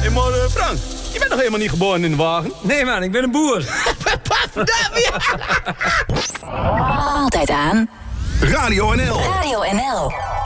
maar Frank, je bent nog helemaal niet geboren in de wagen? Nee man, ik ben een boer. Altijd aan. Radio NL. Radio NL.